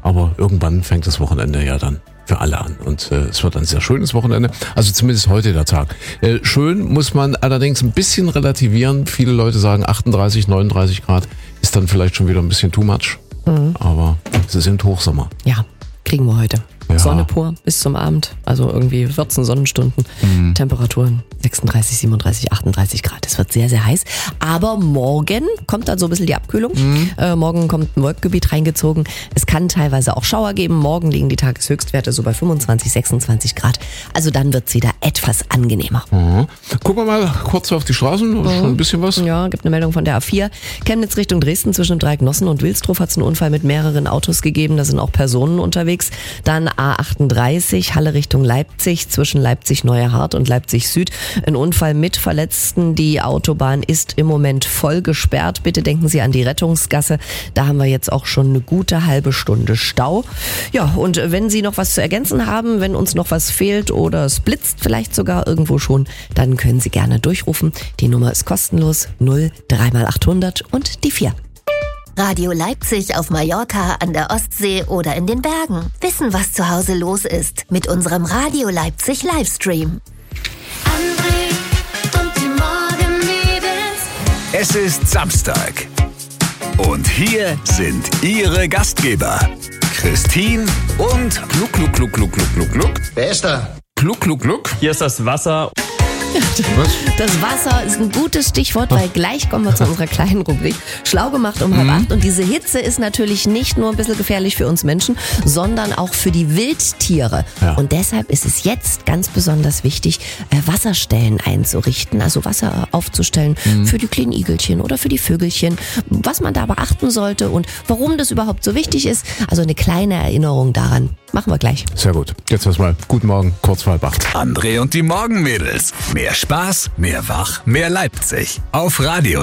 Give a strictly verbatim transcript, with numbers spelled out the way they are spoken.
aber irgendwann fängt das Wochenende ja dann für alle an. Und äh, es wird ein sehr schönes Wochenende. Also zumindest heute der Tag. Äh, schön muss man allerdings ein bisschen relativieren. Viele Leute sagen achtunddreißig, neununddreißig Grad ist dann vielleicht schon wieder ein bisschen too much. Mhm. Aber es ist im Hochsommer. Ja, kriegen wir heute. Ja. Sonne pur bis zum Abend. Also irgendwie vierzehn Sonnenstunden. Mhm. Temperaturen sechsunddreißig, siebenunddreißig, achtunddreißig Grad. Es wird sehr, sehr heiß. Aber morgen kommt dann so ein bisschen die Abkühlung. Mhm. Äh, morgen kommt ein Wolkengebiet reingezogen. Es kann teilweise auch Schauer geben. Morgen liegen die Tageshöchstwerte so bei fünfundzwanzig, sechsundzwanzig Grad. Also dann wird es wieder etwas angenehmer. Mhm. Gucken wir mal kurz auf die Straßen. Mhm. Schon ein bisschen was. Ja, gibt eine Meldung von der A vier. Chemnitz Richtung Dresden zwischen dem Dreieck Nossen und Wilsdruf hat es einen Unfall mit mehreren Autos gegeben. Da sind auch Personen unterwegs. Dann A achtunddreißig, Halle Richtung Leipzig, zwischen Leipzig-Neuerhardt und Leipzig-Süd. Ein Unfall mit Verletzten. Die Autobahn ist im Moment voll gesperrt. Bitte denken Sie an die Rettungsgasse. Da haben wir jetzt auch schon eine gute halbe Stunde Stau. Ja, und wenn Sie noch was zu ergänzen haben, wenn uns noch was fehlt oder es blitzt vielleicht sogar irgendwo schon, dann können Sie gerne durchrufen. Die Nummer ist kostenlos null drei mal achthundert und die vier. Radio Leipzig auf Mallorca, an der Ostsee oder in den Bergen. Wissen, was zu Hause los ist. Mit unserem Radio Leipzig Livestream. André und die Morgenmädels. Es ist Samstag. Und hier sind Ihre Gastgeber. Christine und Gluck, Gluck, Gluck, Gluck, Gluck, Gluck, Gluck. Wer ist da? Gluck, Gluck, Gluck. Hier ist das Wasser. Was? Das Wasser ist ein gutes Stichwort, weil gleich kommen wir zu unserer kleinen Rubrik. Schlau gemacht um halb Mhm. acht. Und diese Hitze ist natürlich nicht nur ein bisschen gefährlich für uns Menschen, sondern auch für die Wildtiere. Ja. Und deshalb ist es jetzt ganz besonders wichtig, äh, Wasserstellen einzurichten, also Wasser aufzustellen Mhm. für die kleinen Igelchen oder für die Vögelchen. Was man da beachten sollte und warum das überhaupt so wichtig ist. Also eine kleine Erinnerung daran. Machen wir gleich. Sehr gut. Jetzt erstmal guten Morgen, kurz vor halb acht. André und die Morgenmädels. Mehr Spaß, mehr Wach, mehr Leipzig. Auf Radio